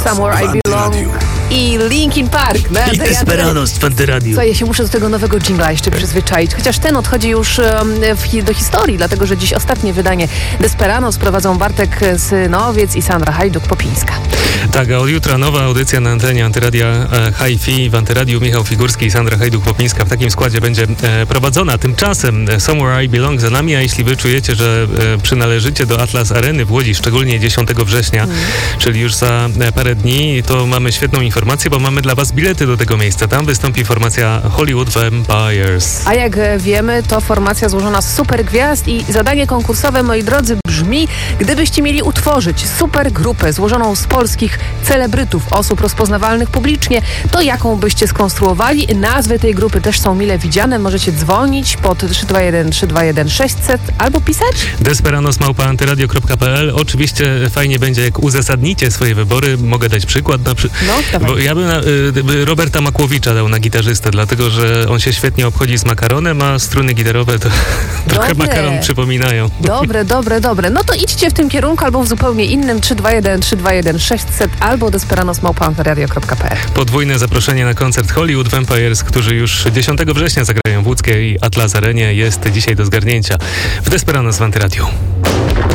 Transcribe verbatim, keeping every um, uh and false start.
Somewhere I Belong i Linkin Park. I Desperados w Antyradiu. Co, ja się muszę do tego nowego dżingla jeszcze przyzwyczaić. Chociaż ten odchodzi już um, w, do historii, dlatego że dziś ostatnie wydanie Desperados prowadzą Bartek Synowiec i Sandra Hajduk-Popińska. Tak, a od jutra nowa audycja na antenie Antyradia e, Hi-Fi w Antyradiu. Michał Figurski i Sandra Hajduk-Popińska w takim składzie będzie e, prowadzona. Tymczasem Somewhere I Belong za nami, a jeśli wy czujecie, że e, przynależycie do Atlas Areny w Łodzi, szczególnie dziesiątego września, mm. czyli już za e, parę dni, to mamy świetną informację, bo mamy dla was bilety do tego miejsca. Tam wystąpi formacja Hollywood Vampires. A jak wiemy, to formacja złożona z super gwiazd i zadanie konkursowe, moi drodzy, brzmi, gdybyście mieli utworzyć super grupę złożoną z polskich celebrytów, osób rozpoznawalnych publicznie, to jaką byście skonstruowali? Nazwy tej grupy też są mile widziane. Możecie dzwonić pod trzy dwa jeden trzy dwa jeden sześćset albo pisać desperados małpa antyradio kropka p l. Oczywiście fajnie będzie, jak uzasadnicie swoje wybory. Mogę dać przykład. Na przy... no, Bo ja bym na, y, Roberta Makłowicza dał na gitarzystę, dlatego że on się świetnie obchodzi z makaronem, a struny gitarowe to trochę makaron przypominają. Dobre, dobre, dobre. No to idźcie w tym kierunku albo w zupełnie innym. trzy dwa jeden trzy dwa jeden sześćset albo desperados małpa antyradio kropka p l. Podwójne zaproszenie na koncert Hollywood Vampires, którzy już dziesiątego września zagrają w łódzkiej Atlas Arenie, jest dzisiaj do zgarnięcia w Desperados w Antyradiu.